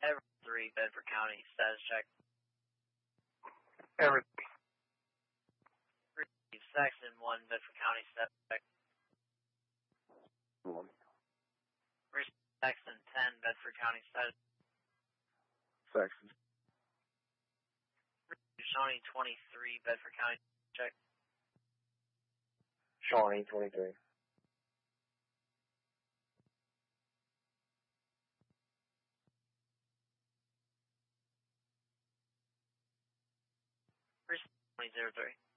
Everett 3, Bedford County, status check. Everett. Saxon 1, Bedford County, status check. 1. Saxon 10, Bedford County, status. Saxon. Shawnee 23, Bedford County, check. Shawnee 23. Twenty 03.